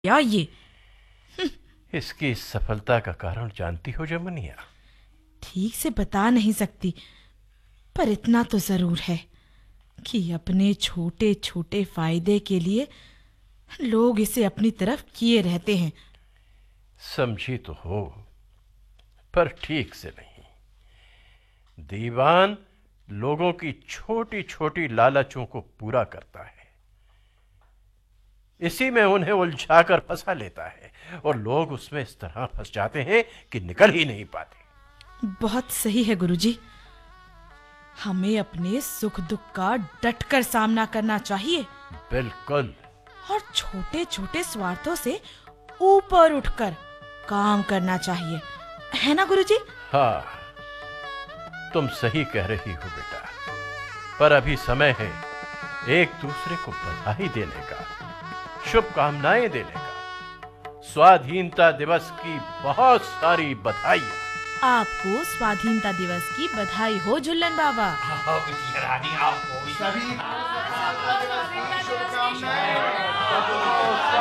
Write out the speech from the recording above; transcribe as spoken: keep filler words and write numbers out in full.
या ये इसकी सफलता का कारण जानती हो जमुनिया? ठीक से बता नहीं सकती, पर इतना तो जरूर है कि अपने छोटे छोटे फायदे के लिए लोग इसे अपनी तरफ किए रहते हैं। समझी तो हो, पर ठीक से नहीं। दीवान लोगों की छोटी छोटी लालचों को पूरा करता है, इसी में उन्हें उलझाकर फंसा लेता है और लोग उसमें इस तरह फंस जाते हैं कि निकल ही नहीं पाते। बहुत सही है गुरुजी, हमें अपने सुख दुख का डटकर सामना करना चाहिए। बिल्कुल। और छोटे छोटे स्वार्थों से ऊपर उठकर काम करना चाहिए, है ना गुरुजी? हाँ, तुम सही कह रही हो बेटा, पर अभी समय है एक दूसरे को बधाई देने का, शुभकामनाएं देने का। स्वाधीनता दिवस की बहुत सारी बधाइयां। आपको स्वाधीनता दिवस की बधाई हो झुल्लन बाबा। आपको सभी शुभकामनाएं।